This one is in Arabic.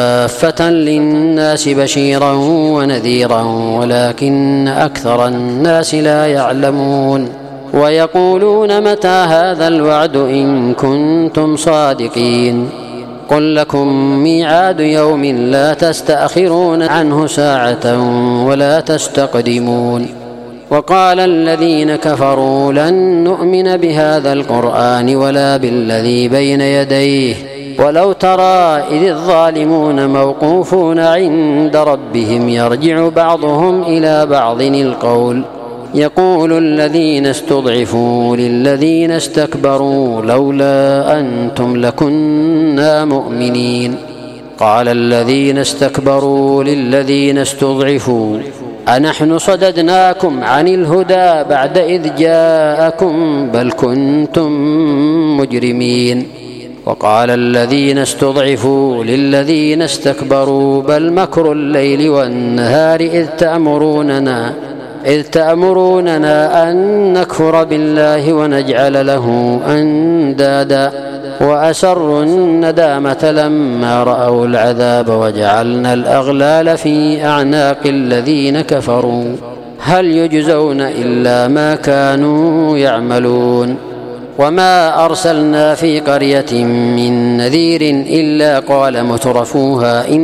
كافة للناس بشيرا ونذيرا ولكن أكثر الناس لا يعلمون ويقولون متى هذا الوعد إن كنتم صادقين قل لكم ميعاد يوم لا تستأخرون عنه ساعة ولا تستقدمون وقال الذين كفروا لن نؤمن بهذا القرآن ولا بالذي بين يديه ولو ترى إذ الظالمون موقوفون عند ربهم يرجع بعضهم إلى بعض القول يقول الذين استضعفوا للذين استكبروا لولا أنتم لكنا مؤمنين قال الذين استكبروا للذين استضعفوا أنحن صددناكم عن الهدى بعد إذ جاءكم بل كنتم مجرمين وقال الذين استضعفوا للذين استكبروا بل مكر الليل والنهار إذ تأمروننا أن نكفر بالله ونجعل له أندادا وأسروا الندامة لما رأوا العذاب وجعلنا الأغلال في أعناق الذين كفروا هل يجزون إلا ما كانوا يعملون وما أرسلنا في قرية من نذير إلا قال مترفوها